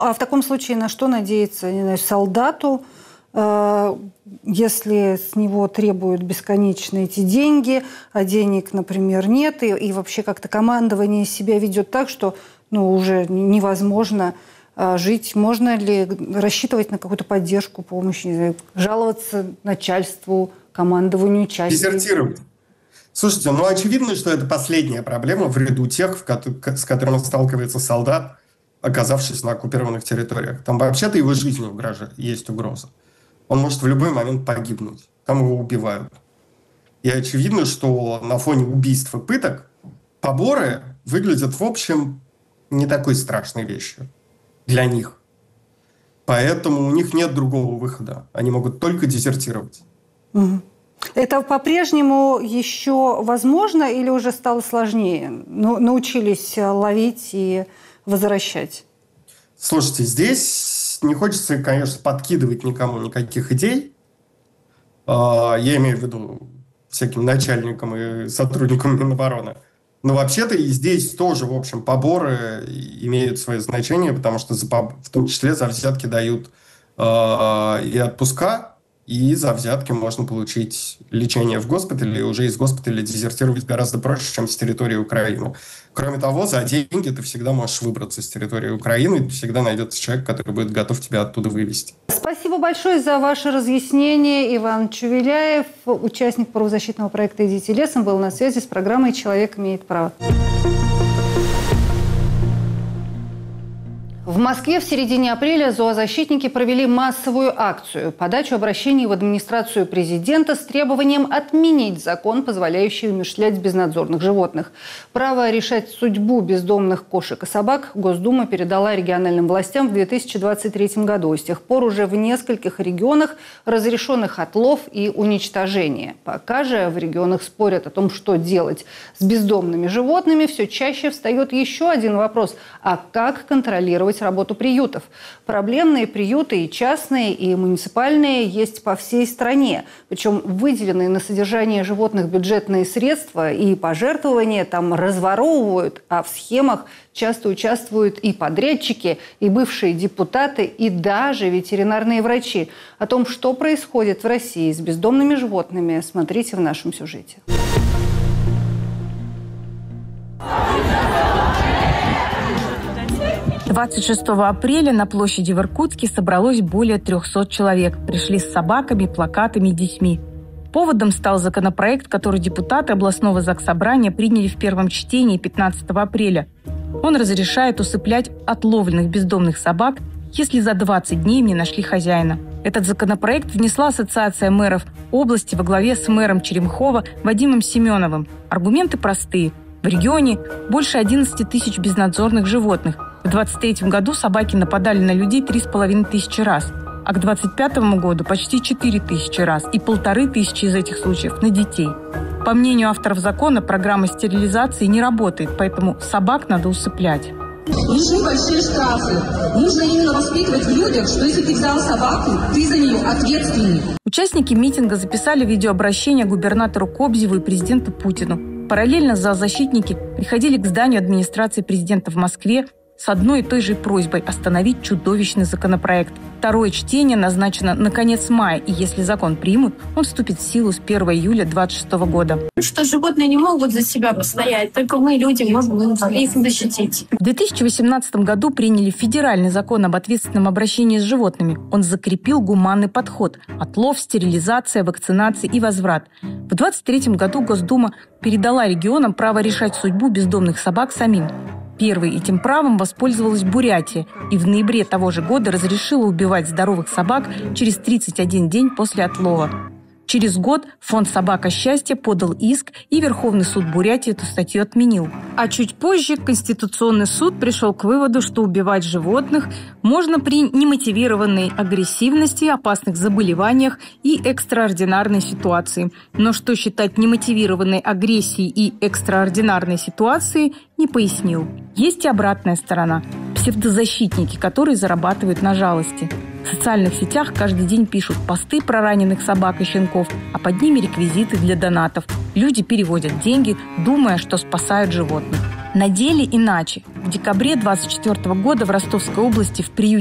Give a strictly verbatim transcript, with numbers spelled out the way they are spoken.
А в таком случае на что надеяться, не знаю, солдату, э, если с него требуют бесконечно эти деньги, а денег, например, нет, и, и вообще как-то командование себя ведет так, что ну, уже невозможно э, жить. Можно ли рассчитывать на какую-то поддержку, помощь, не знаю, жаловаться начальству, командованию части? Дезертировать. Слушайте, ну очевидно, что это последняя проблема в ряду тех, с которыми сталкивается солдат, оказавшись на оккупированных территориях. Там вообще-то его жизни угрожает, есть угроза. Он может в любой момент погибнуть. Там его убивают. И очевидно, что на фоне убийств и пыток поборы выглядят, в общем, не такой страшной вещью для них. Поэтому у них нет другого выхода. Они могут только дезертировать. Угу. Это по-прежнему еще возможно или уже стало сложнее? Ну, научились ловить и возвращать? Слушайте, здесь не хочется, конечно, подкидывать никому никаких идей. Я имею в виду всяким начальникам и сотрудникам Минобороны. Но вообще-то и здесь тоже, в общем, поборы имеют свое значение, потому что за, в том числе за взятки дают и отпуска, и за взятки можно получить лечение в госпитале, и уже из госпиталя дезертировать гораздо проще, чем с территории Украины. Кроме того, за деньги ты всегда можешь выбраться с территории Украины, и всегда найдется человек, который будет готов тебя оттуда вывести. Спасибо большое за ваше разъяснение. Иван Чувеляев, участник правозащитного проекта «Идите лесом», был на связи с программой «Человек имеет право». В Москве в середине апреля зоозащитники провели массовую акцию – подачу обращений в администрацию президента с требованием отменить закон, позволяющий умерщвлять безнадзорных животных. Право решать судьбу бездомных кошек и собак Госдума передала региональным властям в две тысячи двадцать третьем году. С тех пор уже в нескольких регионах разрешенных отлов и уничтожение. Пока же в регионах спорят о том, что делать с бездомными животными, все чаще встает еще один вопрос – а как контролировать работу приютов? Проблемные приюты и частные, и муниципальные есть по всей стране. Причем выделенные на содержание животных бюджетные средства и пожертвования там разворовывают, а в схемах часто участвуют и подрядчики, и бывшие депутаты, и даже ветеринарные врачи. О том, что происходит в России с бездомными животными, смотрите в нашем сюжете. двадцать шестого апреля на площади в Иркутске собралось более трехсот человек. Пришли с собаками, плакатами и детьми. Поводом стал законопроект, который депутаты областного заксобрания приняли в первом чтении пятнадцатого апреля. Он разрешает усыплять отловленных бездомных собак, если за двадцать дней не нашли хозяина. Этот законопроект внесла Ассоциация мэров области во главе с мэром Черемхова Вадимом Семеновым. Аргументы простые. В регионе больше одиннадцати тысяч безнадзорных животных. В двадцать третьем году собаки нападали на людей три с половиной тысячи раз, а к двадцать пятому году почти четыре тысячи раз, и полторы тысячи из этих случаев на детей. По мнению авторов закона, программа стерилизации не работает, поэтому собак надо усыплять. Нужны большие штрафы. Нужно именно воспитывать в людях, что если ты взял собаку, ты за нее ответственный. Участники митинга записали видеообращение губернатору Кобзеву и президенту Путину. Параллельно зоозащитники приходили к зданию администрации президента в Москве с одной и той же просьбой остановить чудовищный законопроект. Второе чтение назначено на конец мая, и если закон примут, он вступит в силу с первого июля двадцать шестого года. Что животные не могут за себя постоять, только мы, люди, можем их защитить. В две тысячи восемнадцатом году приняли федеральный закон об ответственном обращении с животными. Он закрепил гуманный подход – отлов, стерилизация, вакцинация и возврат. В двадцать третьем году Госдума передала регионам право решать судьбу бездомных собак самим. Первой этим правом воспользовалась Бурятия и в ноябре того же года разрешила убивать здоровых собак через тридцать один день после отлова. Через год фонд «Собака счастья» подал иск, и Верховный суд Бурятии эту статью отменил. А чуть позже Конституционный суд пришел к выводу, что убивать животных можно при немотивированной агрессивности, опасных заболеваниях и экстраординарной ситуации. Но что считать немотивированной агрессией и экстраординарной ситуацией, не пояснил. Есть и обратная сторона – псевдозащитники, которые зарабатывают на жалости. В социальных сетях каждый день пишут посты про раненых собак и щенков, а под ними реквизиты для донатов. Люди переводят деньги, думая, что спасают животных. На деле иначе. В декабре двадцать четвёртого года в Ростовской области в приюте